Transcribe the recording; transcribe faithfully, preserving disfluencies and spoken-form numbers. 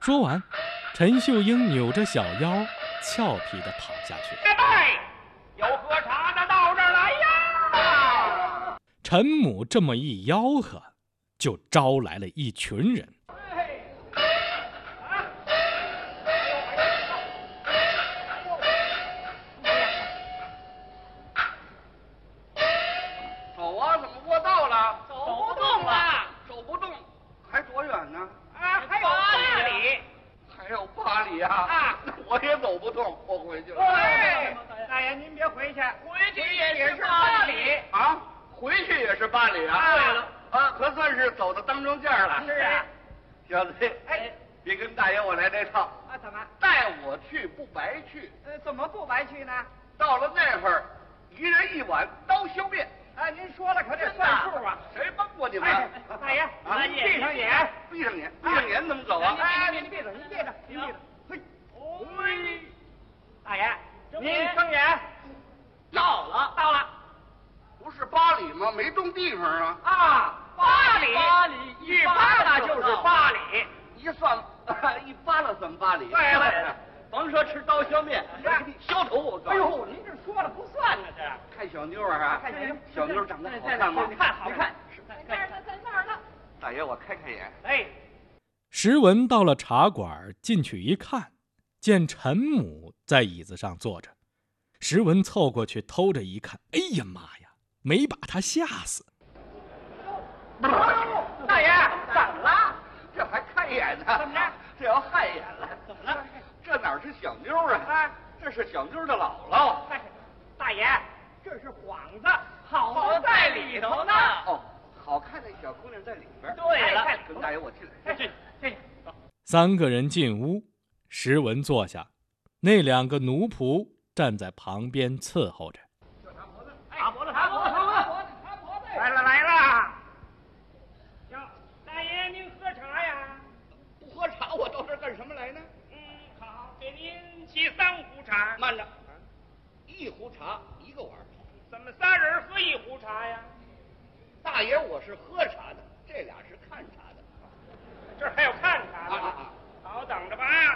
说完，陈秀英扭着小腰，俏皮地跑下去。 哎，有喝茶的到这儿来呀！ 陈母这么一吆喝，就招来了一群人。 走啊，怎么卧道了？ 走不动了， 走不动，还多远呢？ 啊，还有八里。 还有八里啊！ 啊， 那我也走不动，我回去了。 哎，大爷您别回去，回去也是八里啊，回去也是八里啊。 对了， 啊，可算是走到当中间了。 是啊， 小子， 哎， 别跟大爷我来这套。 啊，怎么？ 带我去不白去。 呃，怎么不白去呢？ 到了那会儿，一人一碗刀削面。 啊，您说了可得算数啊！ 谁帮过你们？ 哎，大爷， 啊， 您闭上眼， 闭上眼，闭上眼怎么走啊？ 哎，您闭着，您闭着，您闭着。嘿，嘿，大爷，您睁眼。到了，到了。 不是八里吗？没动地方啊。 啊，八里， 八里一扒拉就是八里。 一算，一扒拉算八里。 对了， 甭说吃刀削面，我给你削头我告诉你。 哎呦，您这说了不算呢，这看小妞啊， 看小妞， 小妞长得好看吗？ 好看，好看。 在那儿呢，在那儿呢。 大爷，我开开眼。 哎， 石文到了茶馆，进去一看，见陈母在椅子上坐着。石文凑过去偷着一看，哎呀妈呀，没把他吓死。 大爷，怎么了？ 这还看眼呢？ 怎么着？ 这要害眼了？ 怎么了？ 这哪是小妞啊？啊，这是小妞的姥姥。 大爷，这是幌子，好在里头呢。 哦，好看的小姑娘在里边。 对了， 跟大爷我进来。 进进。 三个人进屋，石文坐下，那两个奴仆站在旁边伺候着。 擦脖子，擦脖子，擦脖子，擦脖子。来了来了。哟，大爷您喝茶呀？ 不喝茶，我到这儿干什么来呢？ 嗯，好，给您沏三壶茶。 慢着，一壶茶一个碗。 怎么仨人喝一壶茶呀？ 大爷，我是喝茶的，这俩是看茶的。 这儿还有看茶的。 啊啊啊！ 好，等着吧。